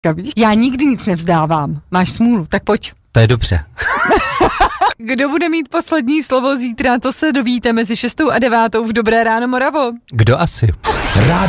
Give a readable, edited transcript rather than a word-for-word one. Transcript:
Já nikdy nic nevzdávám. Máš smůlu, tak pojď. To je dobře. Kdo bude mít poslední slovo zítra, to se dovíte mezi 6 a 9 v Dobré ráno Moravo. Kdo asi?